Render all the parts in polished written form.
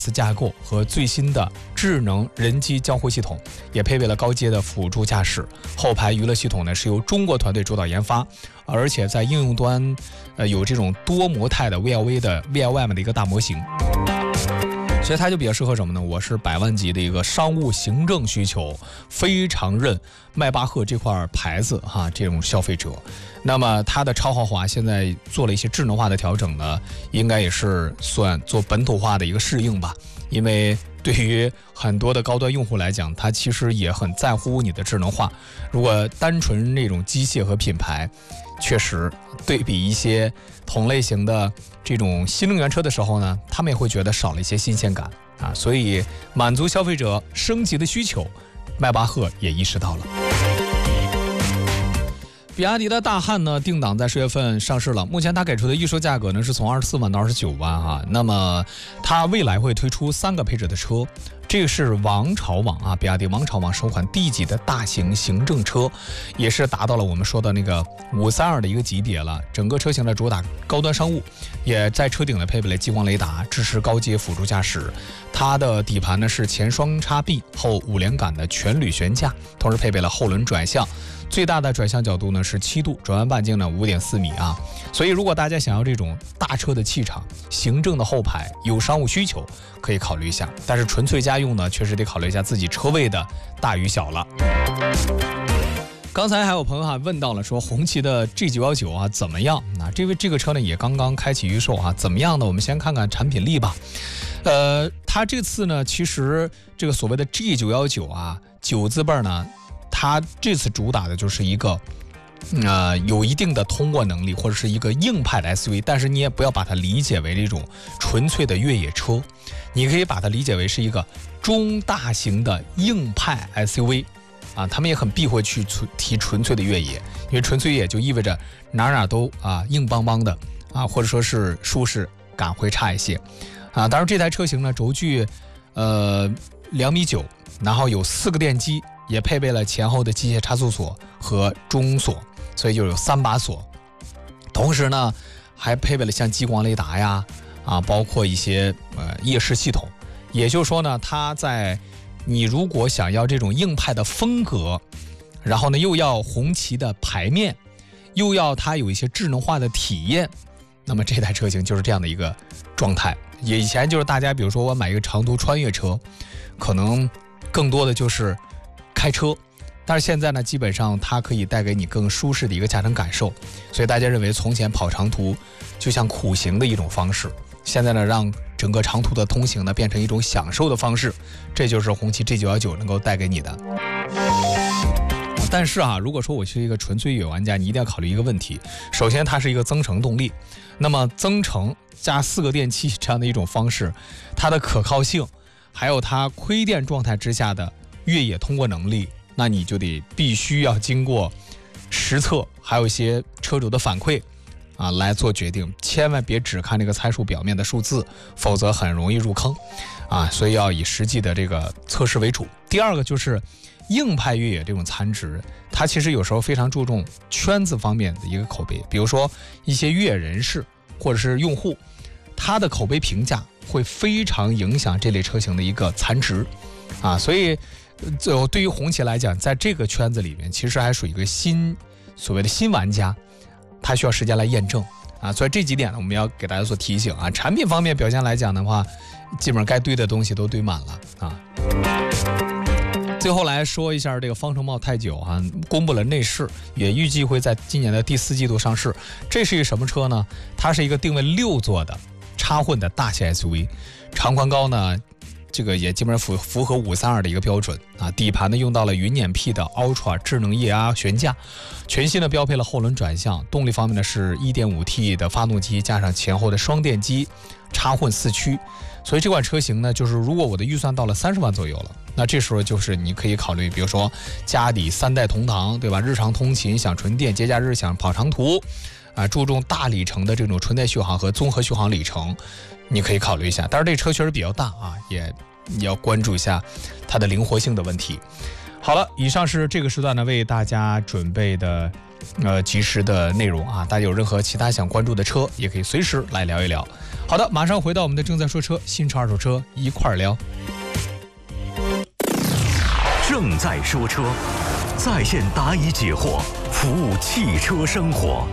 架构和最新的智能人机交互系统，也配备了高阶的辅助驾驶。后排娱乐系统呢是由中国团队主导研发，而且在应用端有这种多模态的 VLM 的一个大模型。所以它就比较适合什么呢？我是100万级的一个商务行政需求，非常认迈巴赫这块牌子哈，这种消费者。那么它的超豪华现在做了一些智能化的调整呢，应该也是算做本土化的一个适应吧。因为对于很多的高端用户来讲，他其实也很在乎你的智能化。如果单纯那种机械和品牌，确实对比一些同类型的这种新能源车的时候呢，他们也会觉得少了一些新鲜感啊。所以满足消费者升级的需求，迈巴赫也意识到了。比亚迪的大汉呢，定档在10月份上市了。目前它给出的预售价格呢是从24万到29万哈。那么它未来会推出3个配置的车，这个是王朝网啊，比亚迪王朝网首款 D 级的大型行政车，也是达到了我们说的那个532的一个级别了。整个车型呢主打高端商务，也在车顶呢配备了激光雷达，支持高阶辅助驾驶。它的底盘呢是前双叉臂后5连杆的全铝悬架，同时配备了后轮转向。最大的转向角度呢是7度，转弯半径呢5.4米啊。所以如果大家想要这种大车的气场，行政的后排，有商务需求，可以考虑一下。但是纯粹家用呢，确实得考虑一下自己车位的大与小了。刚才还有朋友问到了说红旗的 G919啊怎么样？那这个车呢也刚刚开启预售啊，怎么样呢？我们先看看产品力吧。它这次呢，其实这个所谓的 G919啊，9字辈呢。它这次主打的就是一个，有一定的通过能力或者是一个硬派的 SUV， 但是你也不要把它理解为这种纯粹的越野车，你可以把它理解为是一个中大型的硬派 SUV， 啊，他们也很避讳去提纯粹的越野，因为纯粹越野就意味着哪都硬邦邦的啊，或者说是舒适感会差一些啊。当然这台车型呢，轴距2.9米，然后有4个电机。也配备了前后的机械差速锁和中锁，所以就有3把锁。同时呢，还配备了像激光雷达呀，包括一些夜视系统。也就是说呢，它在你如果想要这种硬派的风格，然后呢又要红旗的牌面，又要它有一些智能化的体验，那么这台车型就是这样的一个状态。以前就是大家比如说我买一个长途穿越车，可能更多的就是开车，但是现在呢，基本上它可以带给你更舒适的一个驾乘感受，所以大家认为从前跑长途就像苦行的一种方式，现在呢，让整个长途的通行呢变成一种享受的方式，这就是红旗 G919能够带给你的。但是如果说我是一个纯粹越野玩家，你一定要考虑一个问题，首先它是一个增程动力，那么增程加4个电器这样的一种方式，它的可靠性，还有它亏电状态之下的越野通过能力，那你就必须要经过实测，还有一些车主的反馈来做决定，千万别只看这个参数表面的数字，否则很容易入坑所以要以实际的这个测试为主。第二个就是硬派越野这种残值，它其实有时候非常注重圈子方面的一个口碑，比如说一些越野人士或者是用户，他的口碑评价会非常影响这类车型的一个残值所以对于红旗来讲，在这个圈子里面，其实还属于一个所谓的新玩家，他需要时间来验证所以这几点呢，我们要给大家做提醒产品方面表现来讲的话，基本上该堆的东西都堆满了最后来说一下这个方程豹泰9公布了内饰，也预计会在今年的第4季度上市。这是一个什么车呢？它是一个定位6座的插混的大型 SUV， 长宽高呢这个也基本上符合532的一个标准底盘呢用到了云辇 P 的 Ultra 智能液压悬架，全新的标配了后轮转向。动力方面呢是 1.5T 的发动机加上前后的双电机，插混4驱。所以这款车型呢，就是如果我的预算到了30万左右了，那这时候就是你可以考虑，比如说家里3代同堂，对吧？日常通勤想纯电，节假日想跑长途注重大里程的这种纯电续航和综合续航里程，你可以考虑一下。但是这车确实比较大也要关注一下它的灵活性的问题。好了，以上是这个时段呢为大家准备的及时的内容啊。大家有任何其他想关注的车，也可以随时来聊一聊。好的，马上回到我们的正在说车，新车二手车一块儿聊。 正在说车，在线答疑解惑，服务汽车生活。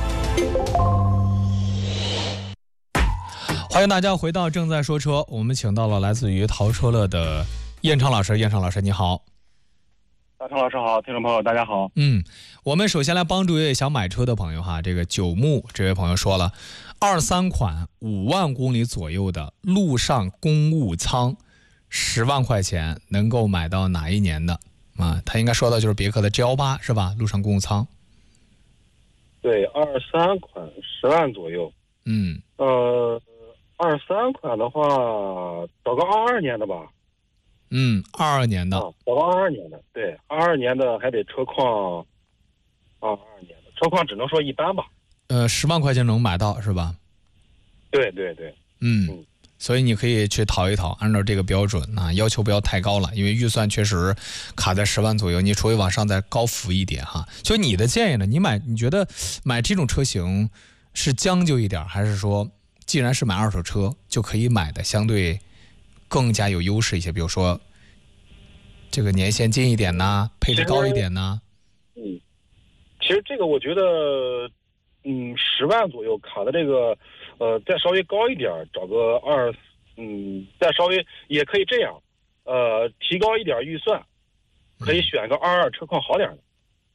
欢迎大家回到正在说车，我们请到了来自于淘车乐的燕昌老师。燕昌老师你好。 大昌老师好，听众朋友大家好。 我们首先来帮助一位想买车的朋友哈，这个九牧这位朋友说了，23款5万公里左右的陆上公务舱，10万块钱能够买到哪一年的啊？他应该说到就是别克的 G18是吧？陆上公务舱。 对，23款10万左右。23款的话，找个22年的吧。 22年的。 找个22年的，对，22年的还得车况，22年的车况只能说一般吧。 10万块钱能买到是吧？ 对。 所以你可以去淘一淘，按照这个标准啊，要求不要太高了，因为预算确实卡在10万左右，你除非往上再高浮一点哈。就你的建议呢，你觉得买这种车型是将就一点，还是说既然是买二手车就可以买的相对更加有优势一些？比如说这个年限近一点呐，配置高一点呐。 其实这个我觉得，10万左右卡的这个。再稍微高一点，找个再稍微也可以这样，提高一点预算，可以选个22车况好点的。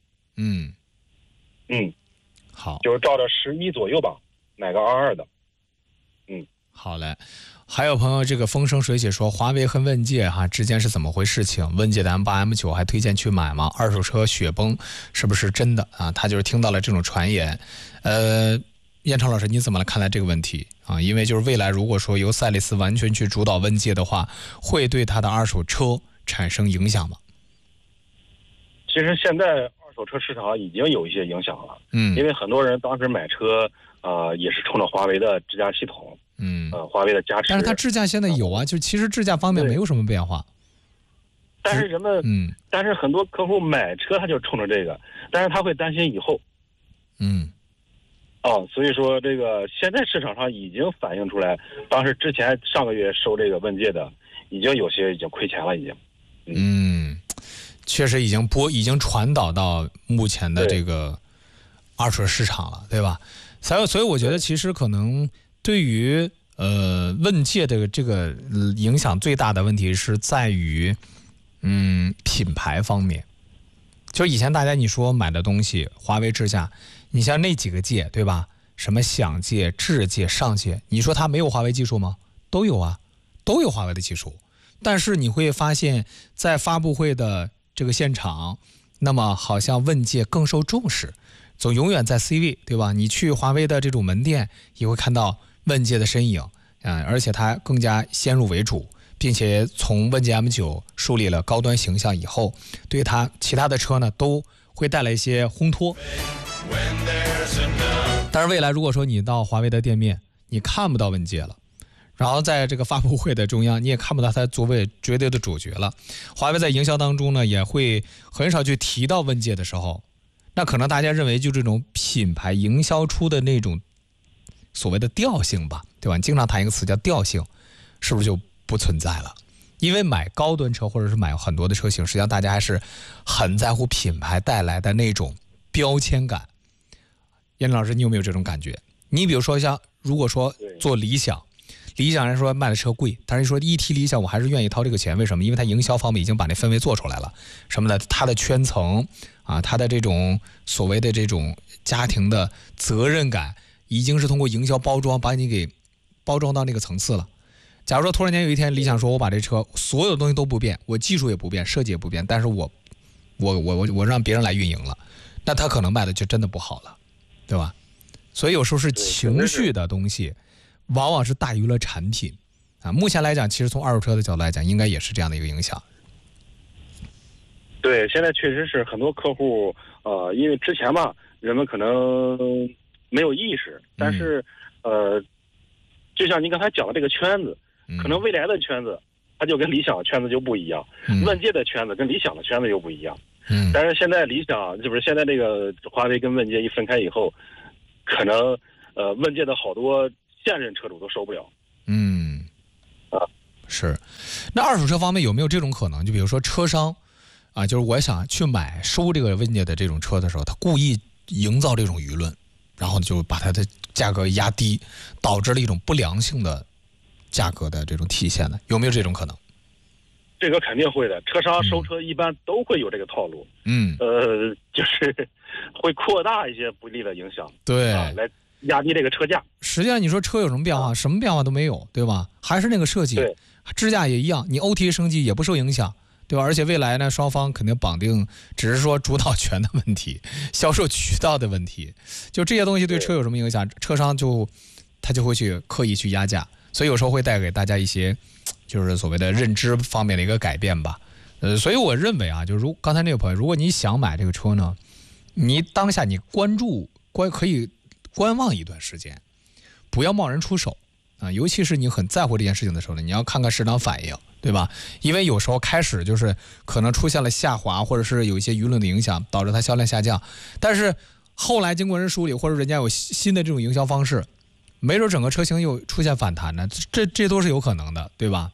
好， 就是照着11左右吧，买个22的。 好嘞。还有朋友这个风生水起说，华为和问界之间是怎么回事情？问界的 M8、M9 还推荐去买吗？二手车雪崩是不是真的啊？他就是听到了这种传言，燕昌老师，你怎么来看待这个问题啊？因为就是未来如果说由赛力斯完全去主导问界的话，会对他的二手车产生影响吗？ 其实现在二手车市场已经有一些影响了，因为很多人当时买车，也是冲着华为的智驾系统，华为的加持。 但是它智驾现在有啊，就其实智驾方面没有什么变化。 但是人们，但是很多客户买车他就冲着这个，但是他会担心以后，所以说这个现在市场上已经反映出来，当时之前上个月收这个问界的，已经有些已经亏钱了，已经。 确实已经传导到目前的这个二手市场了，对吧？所以我觉得其实可能对于问界的这个影响最大的问题是在于品牌方面。就以前大家你说买的东西，华为智驾。你像那几个界，对吧？什么享界、智界、上界，你说它没有华为技术吗？都有啊，都有华为的技术。但是你会发现在发布会的这个现场，那么好像问界更受重视，总永远在 C 位，对吧？你去华为的这种门店，也会看到问界的身影，而且它更加先入为主，并且从问界 M9 树立了高端形象以后，对它其他的车呢都会带来一些烘托。但是未来如果说你到华为的店面，你看不到问界了，然后在这个发布会的中央，你也看不到它作为绝对的主角了。华为在营销当中呢，也会很少去提到问界的时候，那可能大家认为就这种品牌营销出的那种所谓的调性吧，对吧？经常谈一个词叫调性，是不是就不存在了？因为买高端车或者是买很多的车型，实际上大家还是很在乎品牌带来的那种标签感。燕老师，你有没有这种感觉？你比如说像如果说做理想人说卖的车贵，但是说一提理想，我还是愿意掏这个钱。为什么？因为它营销方面已经把那氛围做出来了，什么的，它的圈层啊，它的这种所谓的这种家庭的责任感，已经是通过营销包装把你给包装到那个层次了。假如说突然间有一天理想说我把这车所有的东西都不变，我技术也不变，设计也不变，但是我让别人来运营了，那他可能卖的就真的不好了，对吧？所以有时候是情绪的东西往往是大于了产品啊。目前来讲，其实从二手车的角度来讲，应该也是这样的一个影响。 对，现在确实是很多客户因为之前吧人们可能没有意识，但是就像您刚才讲的这个圈子，可能未来的圈子它就跟理想的圈子就不一样，问界的圈子跟理想的圈子又不一样。 但是现在理想就是现在这个华为跟问界一分开以后，可能问界的好多现任车主都受不了。 是。那二手车方面有没有这种可能？就比如说车商啊，就是我想去收这个问界的这种车的时候，他故意营造这种舆论，然后就把它的价格压低，导致了一种不良性的价格的这种体现呢？有没有这种可能？ 这个肯定会的，车商收车一般都会有这个套路。就是会扩大一些不利的影响， 对， 来压低这个车价。 实际上你说车有什么变化？什么变化都没有，对吧？还是那个设计，支架也一样，你 OTA 升级也不受影响，对吧？而且未来呢，双方肯定绑定，只是说主导权的问题，销售渠道的问题，就这些东西对车有什么影响？车商他就会去刻意去压价，所以有时候会带给大家一些就是所谓的认知方面的一个改变吧。所以我认为啊，就是刚才那个朋友，如果你想买这个车呢，你当下你可以观望一段时间，不要贸然出手啊。尤其是你很在乎这件事情的时候呢，你要看看市场反应，对吧？因为有时候开始就是可能出现了下滑，或者是有一些舆论的影响，导致它销量下降。但是后来经过人梳理，或者人家有新的这种营销方式，没准整个车型又出现反弹呢，这都是有可能的，对吧？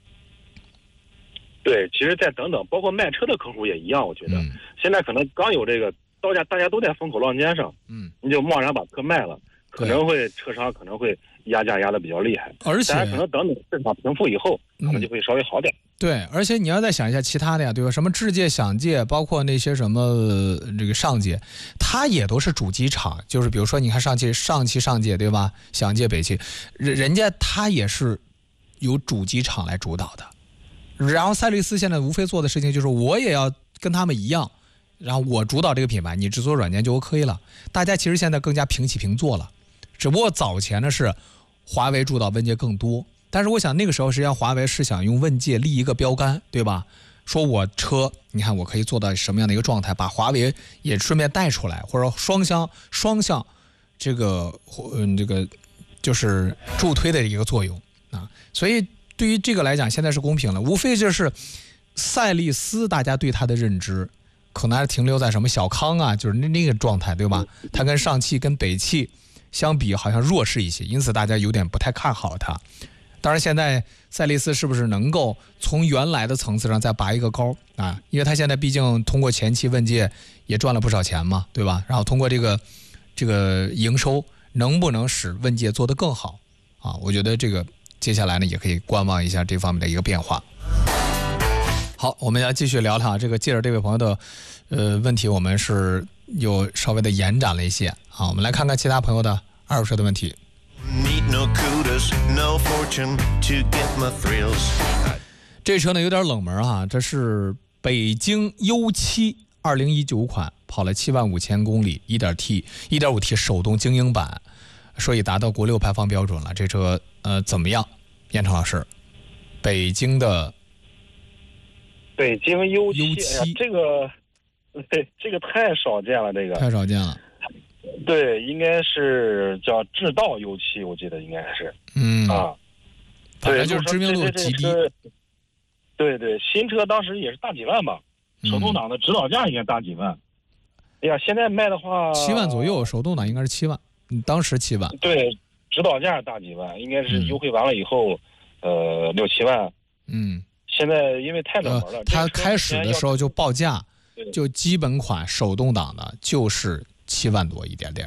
对，其实再等等，包括卖车的客户也一样，我觉得现在可能刚有这个大家都在风口浪尖上，你就贸然把车卖了，可能会车商可能会压价压得比较厉害， 而且可能等市场平复以后，可能就会稍微好点。 对，而且你要再想一下其他的呀，对吧？什么智界、享界，包括那些什么这个上界，它也都是主机厂，就是比如说你看上界对吧？享界、北汽，人家它也是由主机厂来主导的。然后赛力斯现在无非做的事情就是我也要跟他们一样，然后我主导这个品牌，你制作软件就 OK 了。大家其实现在更加平起平坐了，只不过早前呢是华为主导问界更多，但是我想那个时候实际上华为是想用问界立一个标杆，对吧？说我车你看我可以做到什么样的一个状态，把华为也顺便带出来，或者双向这个就是助推的一个作用啊。所以对于这个来讲，现在是公平了，无非就是赛力斯大家对它的认知可能还是停留在什么小康啊，就是那个状态，对吧？它跟上汽跟北汽相比好像弱势一些，因此大家有点不太看好它。当然现在赛力斯是不是能够从原来的层次上再拔一个高啊？因为它现在毕竟通过前期问界也赚了不少钱嘛，对吧？然后通过这个营收能不能使问界做得更好啊？我觉得这个接下来呢也可以观望一下这方面的一个变化。好，我们要继续聊聊这个，借着这位朋友的问题，我们是又稍微的延展了一些啊。我们来看看其他朋友的二手车的问题。这车呢有点冷门啊，这是北京 U7 2019款，跑了75000公里， 1.5T 手动精英版，所以达到国6排放标准了。这车怎么样？燕成老师，北京 U7， 哎呀，这个太少见了，这个太少见了。 对，应该是叫智道 U7， 我记得应该是。 反正就是知名度极低。 对，新车当时也是大几万吧，手动挡的指导价应该大几万。哎呀，现在卖的话 7万左右，手动挡应该是7万，当时7万。 对，指导价大几万，应该是优惠完了以后，6、7万。现在因为太冷门了， 它开始的时候就报价，就基本款手动挡的就是7万多一点点。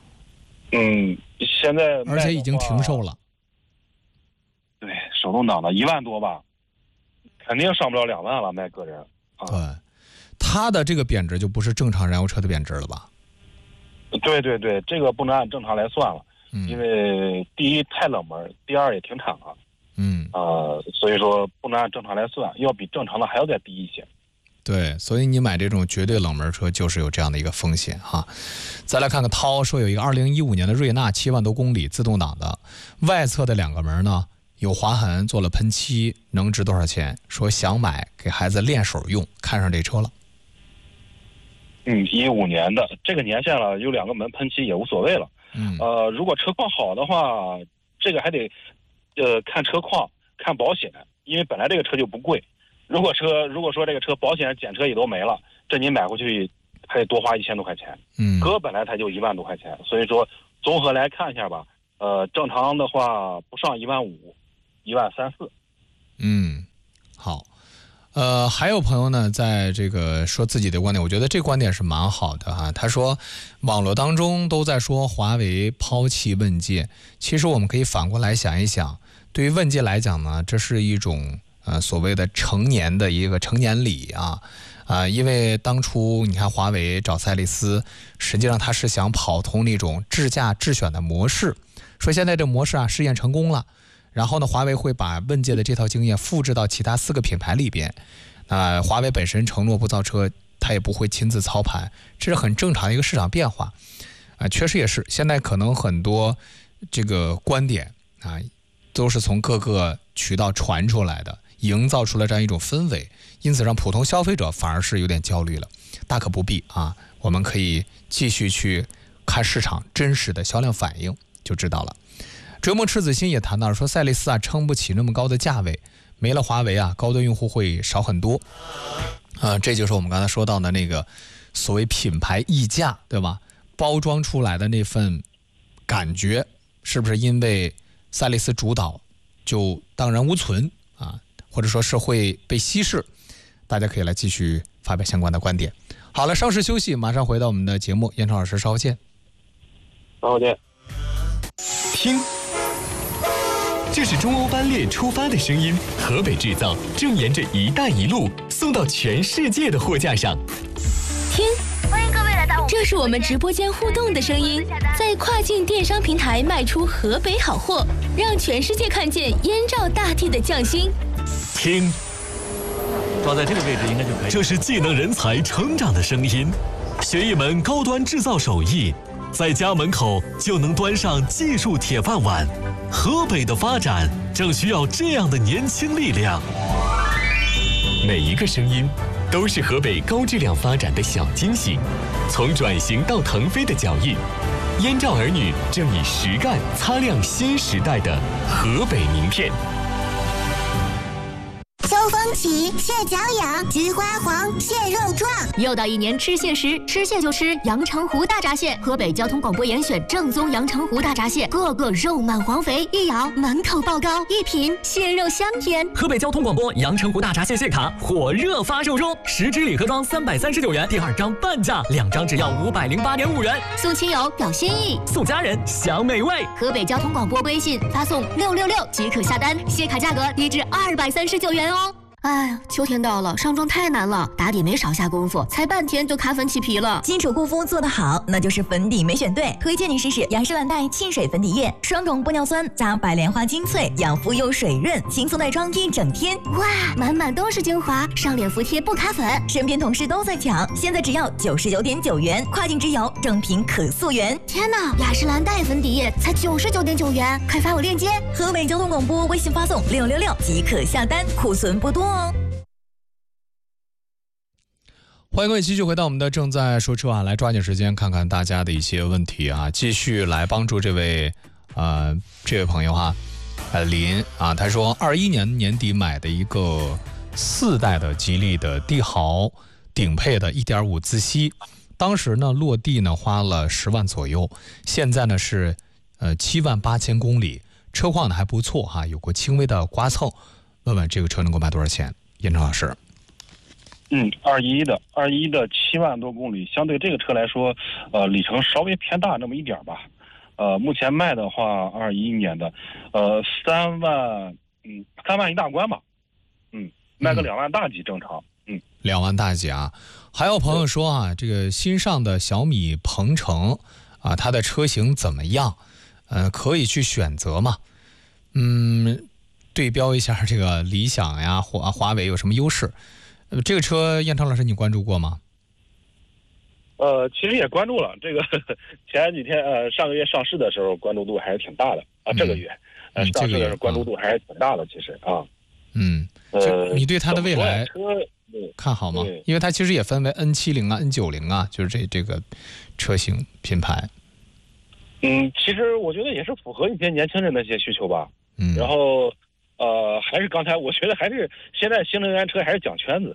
现在而且已经停售了。 对，手动挡的1万多吧，肯定上不了2万了，卖个人。 对，它的这个贬值就不是正常燃油车的贬值了吧？ 对，这个不能按正常来算了，因为第一太冷门，第二也停产了。所以说不能按正常来算，要比正常的还要再低一些。 对，所以你买这种绝对冷门车就是有这样的一个风险哈。再来看看涛说有一个2015年的瑞纳7万多公里自动挡的，外侧的2个门呢有划痕，做了喷漆，能值多少钱？说想买给孩子练手用，看上这车了。 15年的这个年限了，有2个门喷漆也无所谓了。如果车况好的话，这个还得看车况看保险，因为本来这个车就不贵。如果说这个车保险检车也都没了， 这你买回去还得多花1000多块钱。哥本来它就1万多块钱，所以说综合来看一下吧，正常的话不上1.5万，1.3万4万。 好。还有朋友呢，在这个说自己的观点，我觉得这观点是蛮好的哈。他说，网络当中都在说华为抛弃问界，其实我们可以反过来想一想，对于问界来讲呢，这是一种所谓的成年的一个成年礼啊。因为当初你看华为找赛力斯，实际上他是想跑通那种智驾智选的模式，说现在这模式试验成功了。然后呢，华为会把问界的这套经验复制到其他4个品牌里边。华为本身承诺不造车，它也不会亲自操盘，这是很正常的一个市场变化。确实也是，现在可能很多这个观点都是从各个渠道传出来的，营造出了这样一种氛围，因此让普通消费者反而是有点焦虑了。大可不必啊，我们可以继续去看市场真实的销量反应就知道了。追梦赤子心也谈到了说，赛力斯撑不起那么高的价位，没了华为高端用户会少很多。这就是我们刚才说到的那个所谓品牌溢价，对吧？包装出来的那份感觉，是不是因为赛力斯主导就荡然无存或者说是会被稀释？大家可以来继续发表相关的观点。好了，稍事休息，马上回到我们的节目。燕超老师，稍后见。 稍后见。 听，这是中欧班列出发的声音，河北制造正沿着“一带一路”送到全世界的货架上。 听，欢迎各位来到这是我们直播间互动的声音，在跨境电商平台卖出河北好货，让全世界看见燕赵大地的匠心。 听， 抓在这个位置应该就可以。 这是技能人才成长的声音，学一门高端制造手艺，在家门口就能端上技术铁饭碗。河北的发展正需要这样的年轻力量。每一个声音都是河北高质量发展的小惊喜，从转型到腾飞的脚印，燕赵儿女正以实干擦亮新时代的河北名片。 秋风起，蟹脚痒，菊花黄，蟹肉壮。 又到一年吃蟹时，吃蟹就吃阳澄湖大闸蟹。河北交通广播严选正宗阳澄湖大闸蟹，个个肉满黄肥，一咬满口爆膏，一品蟹肉香甜。 河北交通广播阳澄湖大闸蟹蟹卡火热发售中，10支礼盒装339元，第2张半价，2张只要508.5元。 送亲友表心意， 送家人享美味。 河北交通广播微信发送666即可下单，蟹卡价格低至239元哦。哎呀，秋天到了，上妆太难了，打底没少下功夫，才半天就卡粉起皮了。 基础护肤做得好，那就是粉底没选对。推荐你试试雅诗兰黛沁水粉底液，双种玻尿酸加白莲花精粹，养肤又水润，轻松耐妆一整天。 哇，满满都是精华，上脸服帖不卡粉。 身边同事都在抢，现在只要99.9元，跨境直邮，正品可溯源。 天哪，雅诗兰黛粉底液才99.9元，快发我链接。 河北交通广播微信发送666即可下单，库存不多哦。 欢迎各位继续回到我们的正在说车来抓紧时间看看大家的一些问题继续来帮助这位朋友林他说21年年底买的一个4代的吉利的帝豪顶配的 1.5 自吸，当时呢落地呢花了10万左右，现在呢是7万8千公里，车况呢还不错有过轻微的刮蹭，问问这个车能够卖多少钱？燕城老师。 21的7万多公里，相对这个车来说，里程稍微偏大那么一点吧。目前卖的话，21年的，3万一大关吧。卖个2万大几正常。 2万大几还有朋友说这个新上的小米鹏程它的车型怎么样？可以去选择吗？对标一下这个理想呀、华为有什么优势？这个车燕超老师你关注过吗？ 其实也关注了，这个前几天上个月上市的时候关注度还是挺大的这个月上市的时候关注度还是挺大的，其实你对它的未来看好吗？因为它其实也分为 N70 N90 就是这个车型品牌。 其实我觉得也是符合一些年轻人的一些需求吧。然后还是刚才我觉得还是现在新能源车还是讲圈子。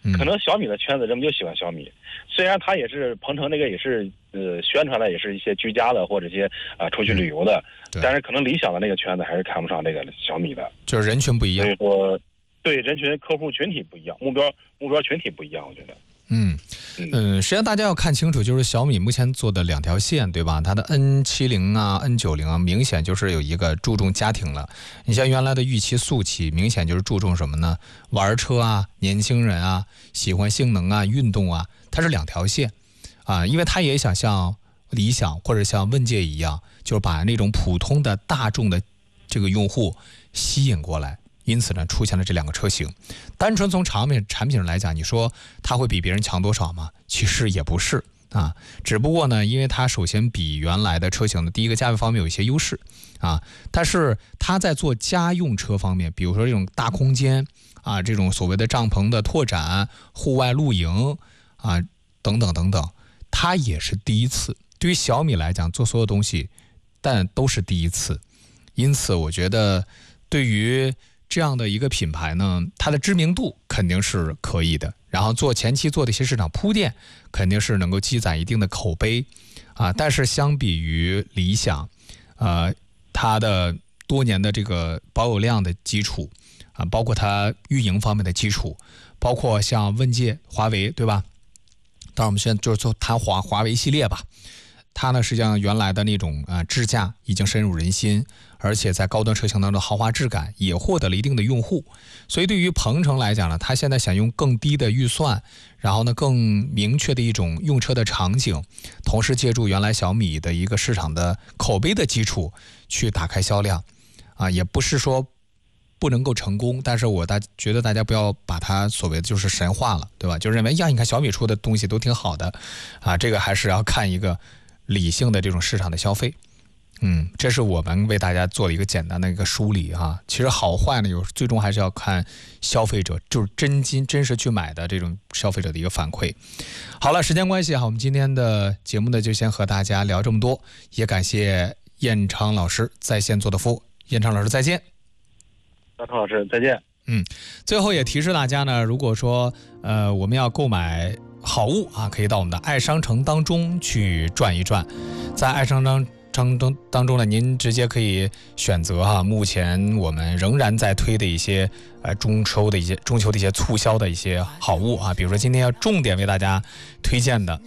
可能小米的圈子人们就喜欢小米，虽然它也是鹏程那个也是宣传的也是一些居家的或者一些出去旅游的，但是可能理想的那个圈子还是看不上这个小米的， 就是人群不一样。 所以说，对人群客户群体不一样，目标群体不一样，我觉得。 实际上大家要看清楚，就是小米目前做的2条线，对吧？它的 N70 啊、N90 啊，明显就是有一个注重家庭了。你像原来的玉期、速七，明显就是注重什么呢？玩车啊、年轻人啊、喜欢性能啊、运动啊，它是2条线啊，因为它也想像理想或者像问界一样，就是把那种普通的大众的这个用户吸引过来。因此呢，出现了这2个车型。单纯从产品上来讲，你说它会比别人强多少吗？其实也不是啊，只不过呢，因为它首先比原来的车型的第一个价位方面有一些优势啊，但是它在做家用车方面，比如说这种大空间啊，这种所谓的帐篷的拓展、户外露营啊等等等等，它也是第一次。对于小米来讲，做所有东西，但都是第一次。因此，我觉得对于这样的一个品牌呢，它的知名度肯定是可以的，然后前期做的一些市场铺垫，肯定是能够积攒一定的口碑啊。但是相比于理想，它的多年的这个保有量的基础啊，包括它运营方面的基础，包括像问界、华为，对吧？当然我们现在就是做谈华为系列吧。它呢，实际上原来的那种智驾已经深入人心，而且在高端车型当中的豪华质感也获得了一定的用户。所以对于鹏程来讲呢，它现在想用更低的预算，然后呢更明确的一种用车的场景，同时借助原来小米的一个市场的口碑的基础去打开销量啊，也不是说不能够成功，但是我觉得大家不要把它所谓的就是神化了，对吧？就认为呀，你看小米出的东西都挺好的啊，这个还是要看一个理性的这种市场的消费。这是我们为大家做了一个简单的一个梳理啊。其实好坏呢，最终还是要看消费者，就是真实去买的这种消费者的一个反馈。好了，时间关系我们今天的节目呢就先和大家聊这么多，也感谢彦昌老师在线做的服务。彦昌老师再见。 大康老师再见。 最后也提示大家呢，如果说我们要购买好物啊，可以到我们的爱商城当中去转一转。在爱商城当中呢，您直接可以选择目前我们仍然在推的一些中秋的一些促销的一些好物啊，比如说今天要重点为大家推荐的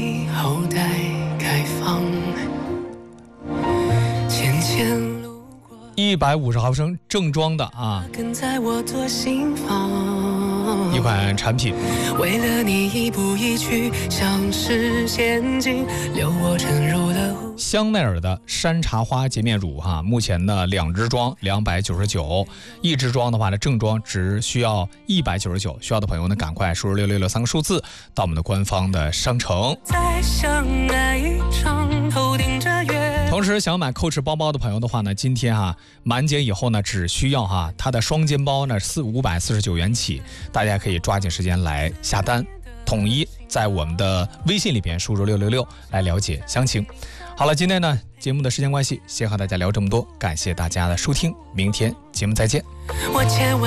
150毫升正装的一款产品，为了你一步一趋向视陷阱，留我沉入了香奈儿的山茶花洁面乳目前呢2支装299，一支装的话呢正装只需要199，需要的朋友呢赶快输入6663个数字到我们的官方的商城。同时想买Coach包包的朋友的话呢，今天满减以后呢只需要它的双肩包呢549元起，大家可以抓紧时间来下单，统一在我们的微信里边输入666来了解详情。好了，今天呢节目的时间关系，先和大家聊这么多，感谢大家的收听，明天节目再见。